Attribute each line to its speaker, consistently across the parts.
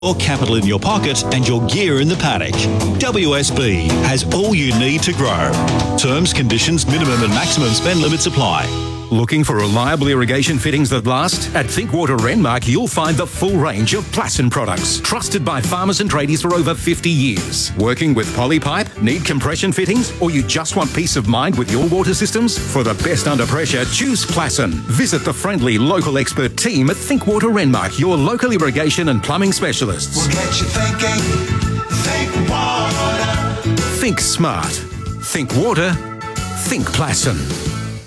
Speaker 1: Or capital in your pocket and your gear in the paddock. WSB has all you need to grow. Terms, conditions, minimum and maximum spend limits apply.
Speaker 2: Looking for reliable irrigation fittings that last? At Thinkwater Renmark, you'll find the full range of Plasson products, trusted by farmers and tradies for over 50 years. Working with Polypipe? Need compression fittings? Or you just want peace of mind with your water systems? For the best under pressure, choose Plasson. Visit the friendly local expert team at Thinkwater Renmark, your local irrigation and plumbing specialists.
Speaker 3: We'll get you thinking. Think water.
Speaker 2: Think smart. Think water. Think Plasson.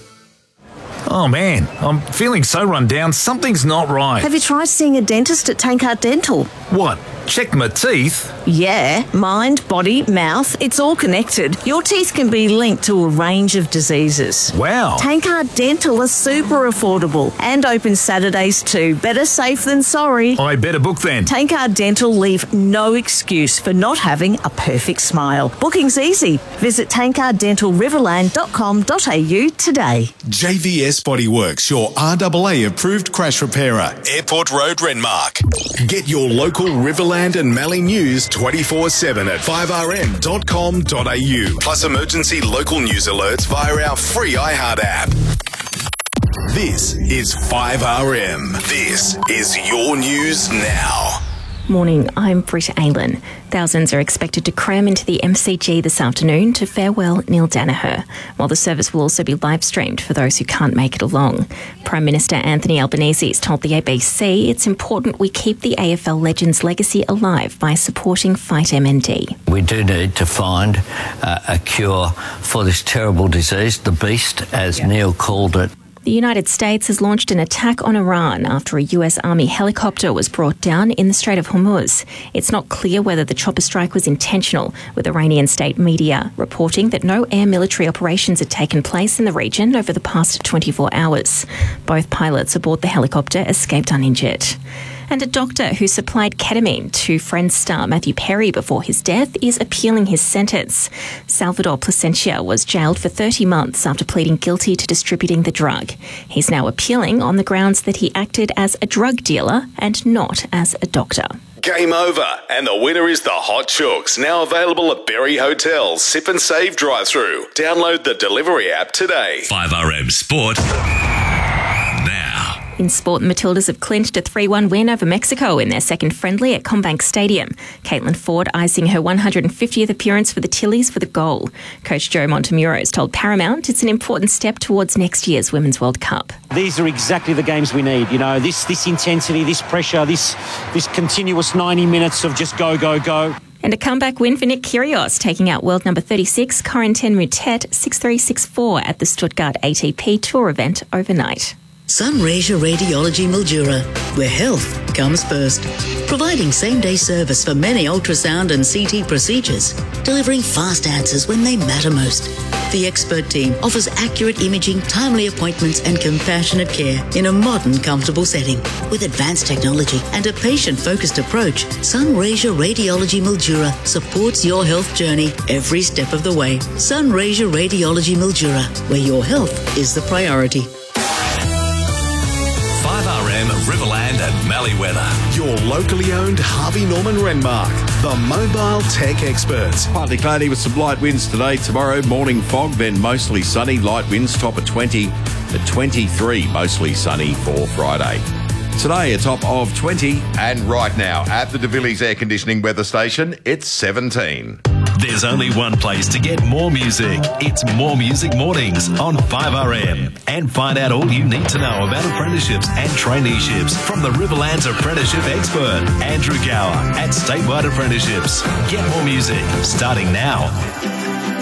Speaker 4: Oh man, I'm feeling so run down, something's not right.
Speaker 5: Have you tried seeing a dentist at Tankard Dental?
Speaker 4: What? Check my teeth?
Speaker 5: Yeah, mind, body, mouth, it's all connected. Your teeth can be linked to a range of diseases.
Speaker 4: Wow.
Speaker 5: Tankard Dental are super affordable and open Saturdays too. Better safe than sorry.
Speaker 4: I better book then.
Speaker 5: Tankard Dental leave no excuse for not having a perfect smile. Booking's easy. Visit tankarddentalriverland.com.au today.
Speaker 6: JVS Bodyworks, your RAA approved crash repairer. Airport Road, Renmark. Get your local Riverland and Mallee news 24/7 at 5rm.com.au. Plus emergency local news alerts via our free iHeart app. This is 5RM. This is your news now.
Speaker 7: Morning, I'm Britta Aylen. Thousands are expected to cram into the MCG this afternoon to farewell Neil Daniher, while the service will also be live-streamed for those who can't make it along. Prime Minister Anthony Albanese has told the ABC it's important we keep the AFL legend's legacy alive by supporting Fight MND.
Speaker 8: We do need to find a cure for this terrible disease, the beast, as Neil called it.
Speaker 7: The United States has launched an attack on Iran after a US Army helicopter was brought down in the Strait of Hormuz. It's not clear whether the chopper strike was intentional, with Iranian state media reporting that no air military operations had taken place in the region over the past 24 hours. Both pilots aboard the helicopter escaped uninjured. And a doctor who supplied ketamine to Friends star Matthew Perry before his death is appealing his sentence. Salvador Plasencia was jailed for 30 months after pleading guilty to distributing the drug. He's now appealing on the grounds that he acted as a drug dealer and not as a doctor.
Speaker 6: Game over, and the winner is the Hot Chooks, now available at Berry Hotel's Sip and Save drive-thru. Download the delivery app today.
Speaker 9: 5RM Sport.
Speaker 7: In sport, the Matildas have clinched a 3-1 win over Mexico in their second friendly at CommBank Stadium. Caitlin Ford icing her 150th appearance for the Tillies for the goal. Coach Joe Montemuro has told Paramount it's an important step towards next year's Women's World Cup.
Speaker 10: These are exactly the games we need. You know, this intensity, this pressure, this continuous 90 minutes of just go, go, go.
Speaker 7: And a comeback win for Nick Kyrgios, taking out world number 36, Corentin Moutet, 6-3, 6-4 at the Stuttgart ATP Tour event overnight.
Speaker 11: Sunraysia Radiology Mildura, where health comes first. Providing same-day service for many ultrasound and CT procedures, delivering fast answers when they matter most. The expert team offers accurate imaging, timely appointments and compassionate care in a modern, comfortable setting. With advanced technology and a patient-focused approach, Sunraysia Radiology Mildura supports your health journey every step of the way. Sunraysia Radiology Mildura, where your health is the priority.
Speaker 9: 5RM Riverland and Mallee weather.
Speaker 6: Your locally owned Harvey Norman Renmark, the mobile tech experts.
Speaker 12: Partly cloudy with some light winds today. Tomorrow, morning fog, then mostly sunny. Light winds top at 20, at 23, mostly sunny for Friday. Today, a top of 20.
Speaker 13: And right now, at the De Villiers Air Conditioning weather station, it's 17.
Speaker 9: There's only one place to get more music. It's More Music Mornings on 5RM. And find out all you need to know about apprenticeships and traineeships from the Riverland's apprenticeship expert, Andrew Gower at Statewide Apprenticeships. Get more music starting now.